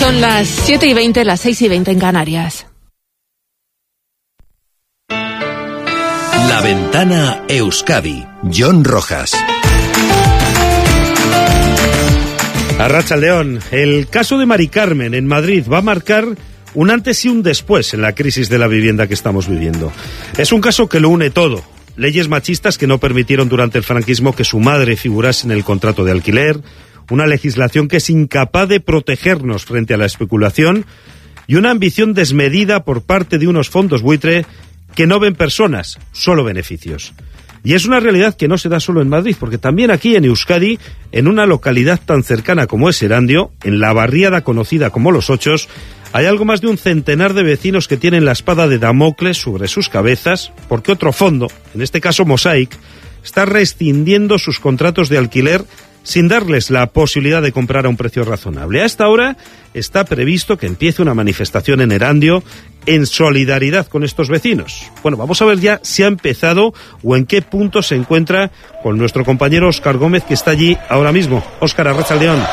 Son las 7:20, las 6:20 en Canarias. La Ventana Euskadi. Jon Rojas. Arratsaldeon. El caso de Mari Carmen en Madrid va a marcar un antes y un después en la crisis de la vivienda que estamos viviendo. Es un caso que lo une todo. Leyes machistas que no permitieron durante el franquismo que su madre figurase en el contrato de alquiler, una legislación que es incapaz de protegernos frente a la especulación y una ambición desmedida por parte de unos fondos buitre que no ven personas, solo beneficios. Y es una realidad que no se da solo en Madrid, porque también aquí en Euskadi, en una localidad tan cercana como es Erandio, en la barriada conocida como Los Ochos, hay algo más de un centenar de vecinos que tienen la espada de Damocles sobre sus cabezas, porque otro fondo, en este caso Mosaic, está rescindiendo sus contratos de alquiler sin darles la posibilidad de comprar a un precio razonable. A esta hora está previsto que empiece una manifestación en Erandio en solidaridad con estos vecinos. Bueno, vamos a ver ya si ha empezado o en qué punto se encuentra con nuestro compañero Óscar Gómez, que está allí ahora mismo. Óscar, arratsaldeon.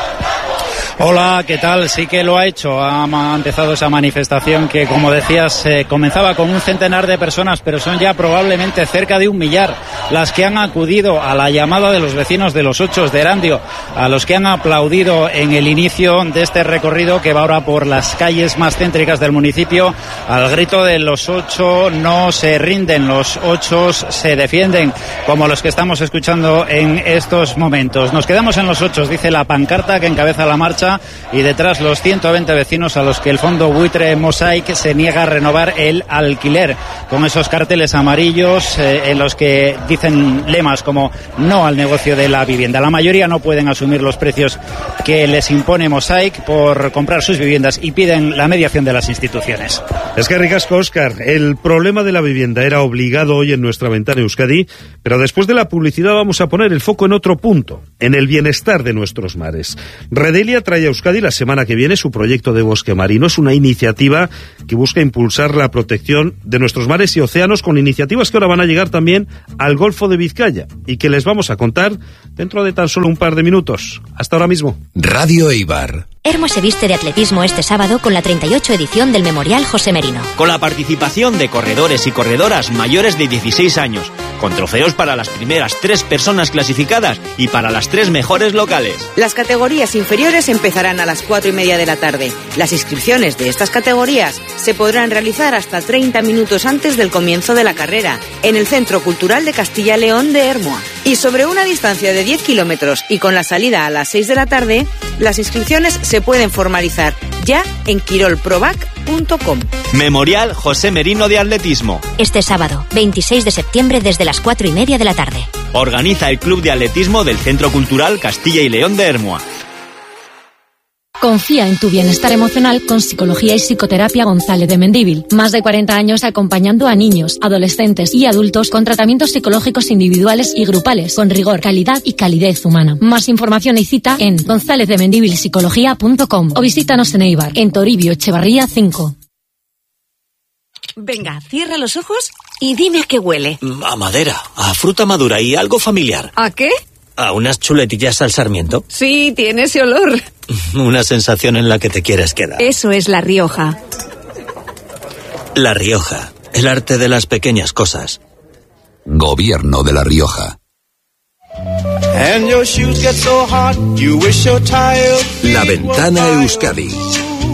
Hola, ¿qué tal? Sí que lo ha hecho. Ha empezado esa manifestación que, como decías, comenzaba con un centenar de personas, pero son ya probablemente cerca de 1 millar las que han acudido a la llamada de los vecinos de Los Ochos de Erandio, a los que han aplaudido en el inicio de este recorrido que va ahora por las calles más céntricas del municipio, al grito de Los Ochos no se rinden, Los Ochos se defienden, como los que estamos escuchando en estos momentos. Nos quedamos en Los Ochos, dice la pancarta que encabeza la marcha, y detrás los 120 vecinos a los que el fondo buitre Mosaic se niega a renovar el alquiler, con esos carteles amarillos en los que dicen lemas como no al negocio de la vivienda. La mayoría no pueden asumir los precios que les impone Mosaic por comprar sus viviendas y piden la mediación de las instituciones. Es que ricasco, Óscar. El problema de la vivienda era obligado hoy en nuestra ventana Euskadi, pero después de la publicidad vamos a poner el foco en otro punto, en el bienestar de nuestros mares. Redelia trae a Euskadi la semana que viene su proyecto de bosque marino. Es una iniciativa que busca impulsar la protección de nuestros mares y océanos, con iniciativas que ahora van a llegar también al Golfo de Vizcaya y que les vamos a contar dentro de tan solo un par de minutos. Hasta ahora mismo. Radio Eibar. Hermo se viste de atletismo este sábado con la 38 edición del Memorial José Merino. Con la participación de corredores y corredoras mayores de 16 años, con trofeos para las primeras 3 personas clasificadas y para las 3 mejores locales. Las categorías inferiores empezarán a las 4:30 de la tarde. Las inscripciones de estas categorías se podrán realizar hasta 30 minutos antes del comienzo de la carrera, en el Centro Cultural de Castilla y León de Hermoa. Y sobre una distancia de 10 kilómetros y con la salida a las 6 de la tarde, las inscripciones se pueden formalizar ya en quirolprovac.com. Memorial José Merino de Atletismo. Este sábado, 26 de septiembre, desde las 4:30 de la tarde. Organiza el Club de Atletismo del Centro Cultural Castilla y León de Hermoa. Confía en tu bienestar emocional con Psicología y Psicoterapia González de Mendívil. Más de 40 años acompañando a niños, adolescentes y adultos con tratamientos psicológicos individuales y grupales, con rigor, calidad y calidez humana. Más información y cita en gonzalezdemendivilpsicología.com o visítanos en Eibar, en Toribio Echevarría 5. Venga, cierra los ojos y dime a qué huele. A madera, a fruta madura y algo familiar. ¿A qué? ¿A unas chuletillas al sarmiento? Sí, tiene ese olor. Una sensación en la que te quieres quedar. Eso es La Rioja. La Rioja, el arte de las pequeñas cosas. Gobierno de La Rioja. La Ventana Euskadi.